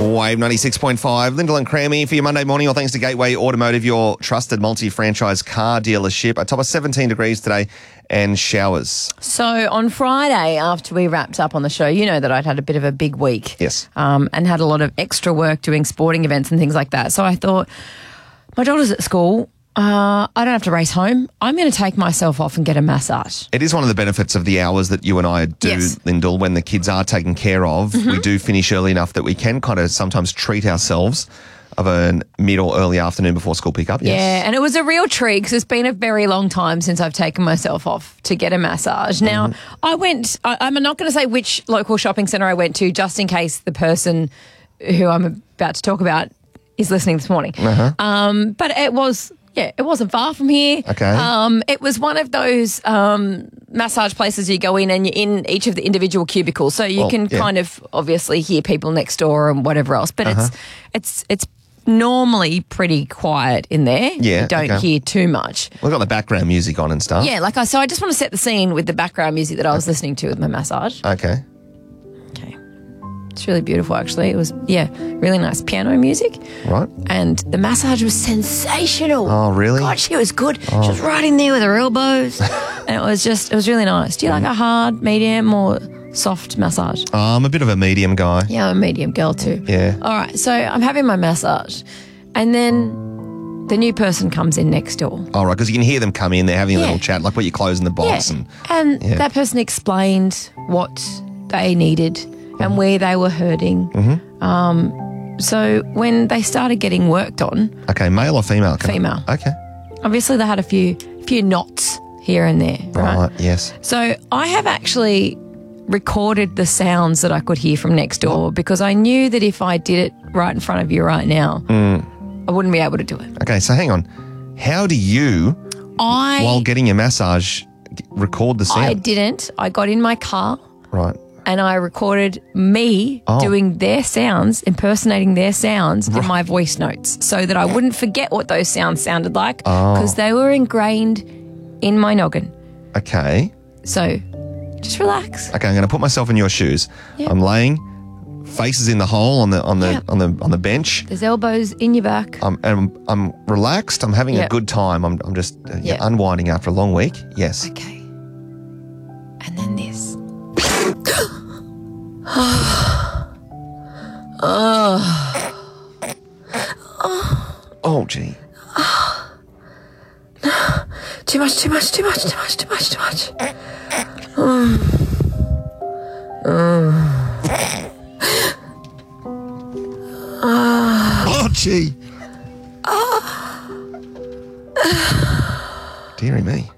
Wave 96.5, Lyndall and Crammy for your Monday morning. All thanks to Gateway Automotive, your trusted multi-franchise car dealership. A top of 17 degrees today and showers. So on Friday, after we wrapped up on the show, you know that I'd had a bit of a big week. Yes. And had a lot of extra work doing sporting events and things like that. So I thought, my daughter's at school. I don't have to race home. I'm going to take myself off and get a massage. It is one of the benefits of the hours that you and I do, Yes. Lyndall, when the kids are taken care of. We do finish early enough that we can kind of sometimes treat ourselves of a mid or early afternoon before school pickup. Yes. Yeah, and it was a real treat because it's been a very long time since I've taken myself off to get a massage. Now, I'm not going to say which local shopping centre I went to just in case the person who I'm about to talk about is listening this morning. But it wasn't far from here. Okay. It was one of those massage places you go in and you're in each of the individual cubicles, so you can kind of obviously hear people next door and whatever else. But it's normally pretty quiet in there. Yeah, you don't hear too much. We've got the background music on and stuff. Yeah, so I just want to set the scene with the background music that I was listening to with my massage. Okay. Okay. It's really beautiful, actually. It was, really nice piano music. Right. And the massage was sensational. Oh, really? God, she was good. She was right in there with her elbows. And it was really nice. Do you like a hard, medium or soft massage? I'm a bit of a medium guy. Yeah, I'm a medium girl too. Yeah. All right, so I'm having my massage. And then the new person comes in next door. All right, because you can hear them come in. They're having a little chat, like what you close in the box. Yeah. And that person explained what they needed and where they were hurting. So when they started getting worked on, Okay, male or female? Female. Okay. obviously they had a few knots here and there, right? Yes. So I have actually recorded the sounds that I could hear from next door because I knew that if I did it right in front of you right now, I wouldn't be able to do it. Okay, so hang on. How do you, while getting your massage, record the sound? I didn't. I got in my car. Right. And I recorded me doing their sounds, impersonating their sounds in my voice notes so that I wouldn't forget what those sounds sounded like because they were ingrained in my noggin. Okay. So just relax. Okay, I'm going to put myself in your shoes. Yep. I'm laying, faces in the hole on the bench. There's elbows in your back. I'm relaxed. I'm having a good time. I'm just unwinding after a long week. Yes. Okay. And then this. Oh, gee. Too much. Oh, gee. Dearie me.